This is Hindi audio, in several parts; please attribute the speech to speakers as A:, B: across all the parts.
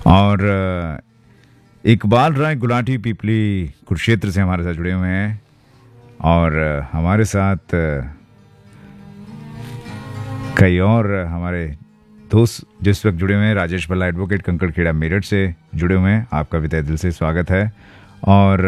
A: और इकबाल राय गुलाटी पीपली कुरुक्षेत्र से हमारे साथ जुड़े हुए हैं। और हमारे साथ कई और हमारे दोस्त जिस वक्त जुड़े हुए हैं, राजेश भल्ला एडवोकेट कंकड़खेड़ा मेरठ से जुड़े हुए हैं। आपका भी तहे दिल से स्वागत है। और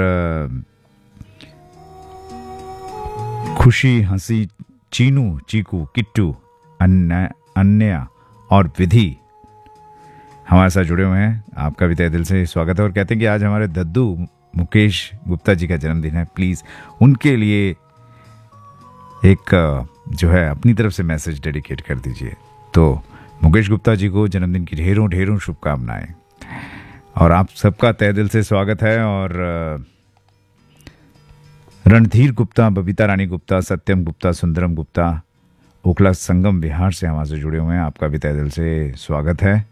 A: खुशी, हंसी, चीनू, चीकू, किट्टू, अन्या और विधि हमारे साथ जुड़े हुए हैं। आपका भी तहे दिल से स्वागत है। और कहते हैं कि आज हमारे दद्दू मुकेश गुप्ता जी का जन्मदिन है। प्लीज़ उनके लिए एक जो है अपनी तरफ से मैसेज डेडिकेट कर दीजिए। तो मुकेश गुप्ता जी को जन्मदिन की ढेरों ढेरों शुभकामनाएं। और आप सबका तहे दिल से स्वागत है। और रणधीर गुप्ता, बबीता रानी गुप्ता, सत्यम गुप्ता, सुंदरम गुप्ता ओखला संगम बिहार से हमारे से जुड़े हुए हैं। आपका भी तहे दिल से स्वागत है।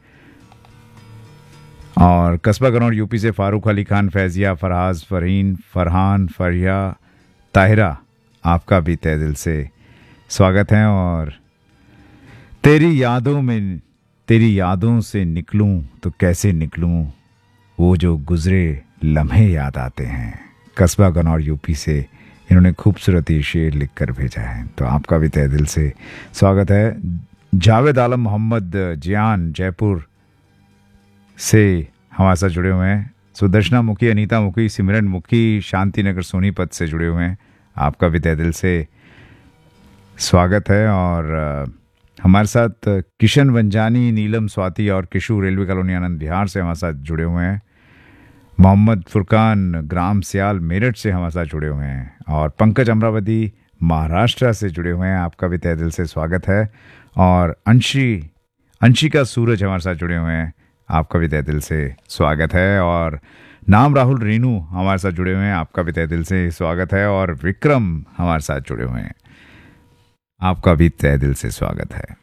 A: और कस्बा गनौर यूपी से फारूक अली खान, फैजिया, फरहाज, फरहीन, फरहान, फरिया, ताहिरा, आपका भी तहे दिल से स्वागत है। और तेरी यादों से निकलूं तो कैसे निकलूं, वो जो गुजरे लम्हे याद आते हैं। कस्बा गनौर यूपी से इन्होंने खूबसूरत ये शेर लिख कर भेजा है। तो आपका भी तहे दिल से स्वागत है। जावेद आलम मोहम्मद जियान जयपुर से हमारे साथ जुड़े हुए हैं। सुदर्शना मुखी, अनीता मुखी, सिमरन मुखी शांति नगर सोनीपत से जुड़े हुए हैं। आपका भी तहे दिल से स्वागत है। और हमारे साथ किशन वंजानी, नीलम स्वाति और किशु रेलवे कॉलोनी आनंद बिहार से हमारे साथ जुड़े हुए हैं। मोहम्मद फुरकान ग्राम सियाल मेरठ से हमारे साथ जुड़े हुए हैं। और पंकज अमरावती महाराष्ट्र से जुड़े हुए हैं। आपका भी तहे दिल से स्वागत है। और अंशिका सूरज हमारे साथ जुड़े हुए हैं। आपका भी तहे दिल से स्वागत है। और नाम राहुल रेनू हमारे साथ जुड़े हुए हैं। आपका भी तहे दिल से स्वागत है। और विक्रम हमारे साथ जुड़े हुए हैं। आपका भी तहे दिल से स्वागत है।